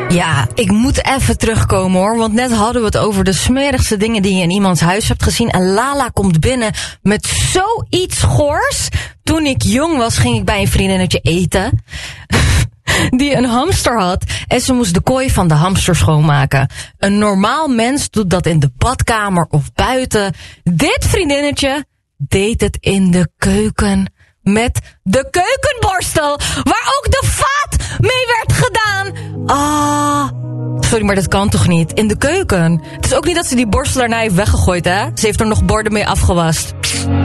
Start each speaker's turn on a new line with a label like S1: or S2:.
S1: Ja, ik moet even terugkomen hoor, want net hadden we het over de smerigste dingen die je in iemands huis hebt gezien. En Lala komt binnen met zoiets goors. Toen ik jong was, ging ik bij een vriendinnetje eten die een hamster had en ze moest de kooi van de hamster schoonmaken. Een normaal mens doet dat in de badkamer of buiten. Dit vriendinnetje deed het in de keuken met de keukenborstel, waar ook de vaat mee werd gedaan. Sorry, maar dat kan toch niet? In de keuken. Het is ook niet dat ze die borstel daarna heeft weggegooid, hè? Ze heeft er nog borden mee afgewast.